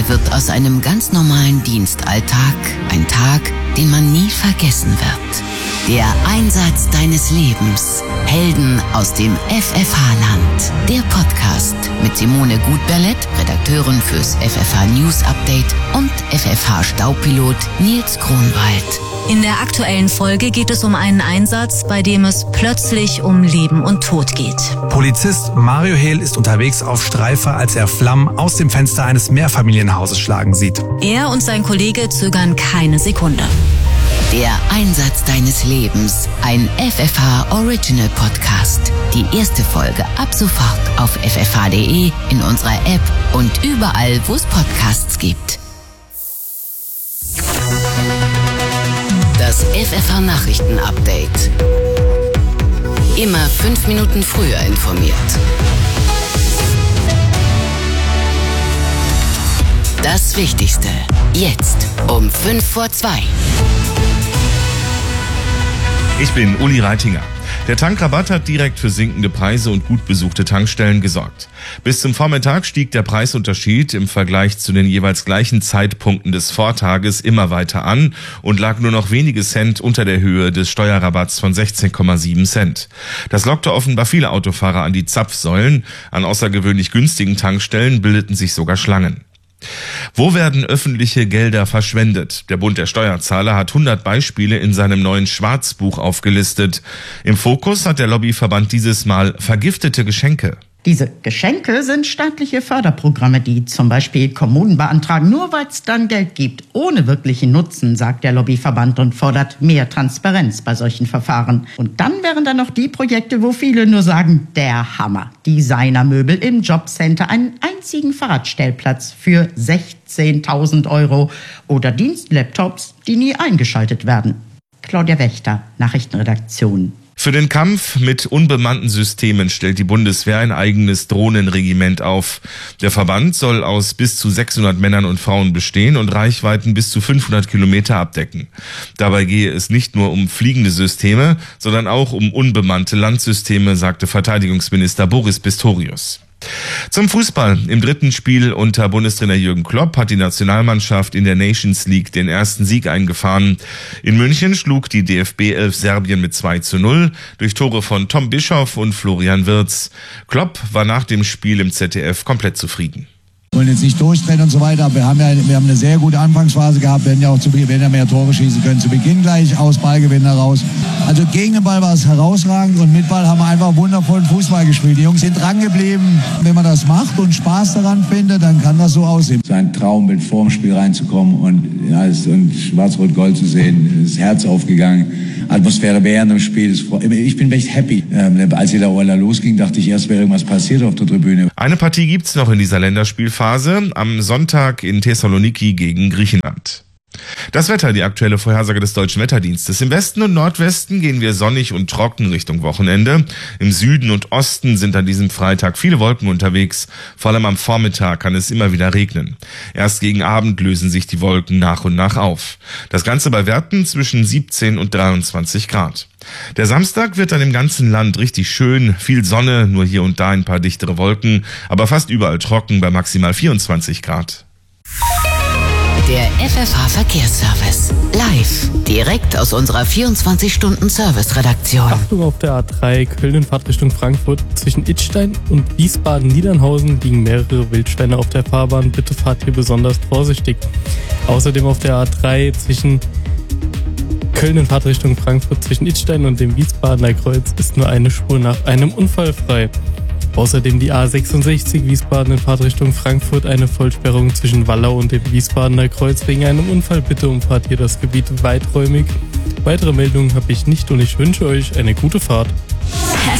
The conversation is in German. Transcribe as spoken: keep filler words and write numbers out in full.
Heute wird aus einem ganz normalen Dienstalltag ein Tag, den man nie vergessen wird. Der Einsatz deines Lebens. Helden aus dem F F H-Land. Der Podcast mit Simone Gutberlet, Redakteurin fürs F F H News Update, und F F H-Staupilot Nils Kronwald. In der aktuellen Folge geht es um einen Einsatz, bei dem es plötzlich um Leben und Tod geht. Polizist Mario Hehl ist unterwegs auf Streife, als er Flammen aus dem Fenster eines Mehrfamilienhauses schlagen sieht. Er und sein Kollege zögern keine Sekunde. Der Einsatz deines Lebens, ein F F H Original Podcast. Die erste Folge ab sofort auf f f h punkt d e, in unserer App und überall, wo es Podcasts gibt. Das F F H Nachrichten Update. Immer fünf Minuten früher informiert. Das Wichtigste. Jetzt um fünf vor zwei. Ich bin Uli Reitinger. Der Tankrabatt hat direkt für sinkende Preise und gut besuchte Tankstellen gesorgt. Bis zum Vormittag stieg der Preisunterschied im Vergleich zu den jeweils gleichen Zeitpunkten des Vortages immer weiter an und lag nur noch wenige Cent unter der Höhe des Steuerrabatts von sechzehn Komma sieben Cent. Das lockte offenbar viele Autofahrer an die Zapfsäulen. An außergewöhnlich günstigen Tankstellen bildeten sich sogar Schlangen. Wo werden öffentliche Gelder verschwendet? Der Bund der Steuerzahler hat hundert Beispiele in seinem neuen Schwarzbuch aufgelistet. Im Fokus hat der Lobbyverband dieses Mal vergiftete Geschenke. Diese Geschenke sind staatliche Förderprogramme, die zum Beispiel Kommunen beantragen, nur weil es dann Geld gibt, ohne wirklichen Nutzen, sagt der Lobbyverband und fordert mehr Transparenz bei solchen Verfahren. Und dann wären da noch die Projekte, wo viele nur sagen, der Hammer. Designermöbel im Jobcenter, einen einzigen Fahrradstellplatz für sechzehntausend Euro oder Dienstlaptops, die nie eingeschaltet werden. Claudia Wächter, Nachrichtenredaktion. Für den Kampf mit unbemannten Systemen stellt die Bundeswehr ein eigenes Drohnenregiment auf. Der Verband soll aus bis zu sechshundert Männern und Frauen bestehen und Reichweiten bis zu fünfhundert Kilometer abdecken. Dabei gehe es nicht nur um fliegende Systeme, sondern auch um unbemannte Landsysteme, sagte Verteidigungsminister Boris Pistorius. Zum Fußball. Im dritten Spiel unter Bundestrainer Jürgen Klopp hat die Nationalmannschaft in der Nations League den ersten Sieg eingefahren. In München schlug die D F B elf Serbien mit zwei zu null durch Tore von Tom Bischoff und Florian Wirtz. Klopp war nach dem Spiel im Z D F komplett zufrieden. Wir wollen jetzt nicht durchdrehen und so weiter, aber wir haben ja wir haben eine sehr gute Anfangsphase gehabt, wir werden ja auch zu Beginn, werden ja mehr Tore schießen können, zu Beginn gleich aus Ballgewinn heraus. Also gegen den Ball war es herausragend und mit Ball haben wir einfach wundervollen Fußball gespielt. Die Jungs sind dran geblieben. Wenn man das macht und Spaß daran findet, dann kann das so aussehen. Es ist ein Traum, mit vorm Spiel reinzukommen und, ja, und Schwarz-Rot-Gold zu sehen, das Herz aufgegangen. Atmosphäre während dem Spiel. Ich bin echt happy. Ähm, als die da losging, dachte ich erst, wäre irgendwas passiert auf der Tribüne. Eine Partie gibt's noch in dieser Länderspielphase. Am Sonntag in Thessaloniki gegen Griechenland. Das Wetter, die aktuelle Vorhersage des Deutschen Wetterdienstes. Im Westen und Nordwesten gehen wir sonnig und trocken Richtung Wochenende. Im Süden und Osten sind an diesem Freitag viele Wolken unterwegs. Vor allem am Vormittag kann es immer wieder regnen. Erst gegen Abend lösen sich die Wolken nach und nach auf. Das Ganze bei Werten zwischen siebzehn und dreiundzwanzig Grad. Der Samstag wird dann im ganzen Land richtig schön. Viel Sonne, nur hier und da ein paar dichtere Wolken, aber fast überall trocken bei maximal vierundzwanzig Grad. Der F F H Verkehrsservice. Live. Direkt aus unserer vierundzwanzig-Stunden-Service-Redaktion. Achtung auf der A drei Köln in Fahrtrichtung Frankfurt. Zwischen Idstein und Wiesbaden-Niedernhausen liegen mehrere Wildschweine auf der Fahrbahn. Bitte fahrt hier besonders vorsichtig. Außerdem auf der A drei zwischen Köln in Fahrtrichtung Frankfurt zwischen Idstein und dem Wiesbadener Kreuz ist nur eine Spur nach einem Unfall frei. Außerdem die A sechsundsechzig Wiesbaden in Fahrtrichtung Frankfurt, eine Vollsperrung zwischen Wallau und dem Wiesbadener Kreuz wegen einem Unfall. Bitte umfahrt hier das Gebiet weiträumig. Weitere Meldungen habe ich nicht und ich wünsche euch eine gute Fahrt.